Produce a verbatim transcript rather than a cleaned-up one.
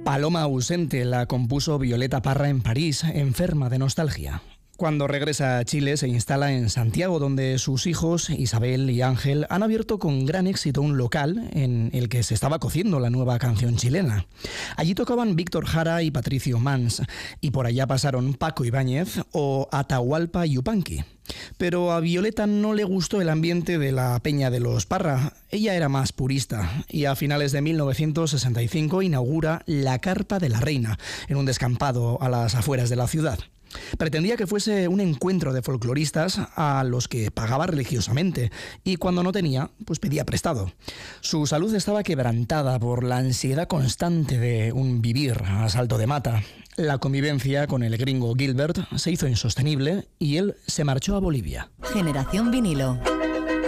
Paloma ausente la compuso Violeta Parra en París, enferma de nostalgia. Cuando regresa a Chile se instala en Santiago, donde sus hijos, Isabel y Ángel, han abierto con gran éxito un local en el que se estaba cociendo la nueva canción chilena. Allí tocaban Víctor Jara y Patricio Mans, y por allá pasaron Paco Ibáñez o Atahualpa Yupanqui. Pero a Violeta no le gustó el ambiente de la Peña de los Parra. Ella era más purista y a finales de mil novecientos sesenta y cinco inaugura la Carpa de la Reina, en un descampado a las afueras de la ciudad. Pretendía que fuese un encuentro de folcloristas a los que pagaba religiosamente y cuando no tenía, pues pedía prestado. Su salud estaba quebrantada por la ansiedad constante de un vivir a salto de mata. La convivencia con el gringo Gilbert se hizo insostenible y él se marchó a Bolivia. Generación Vinilo.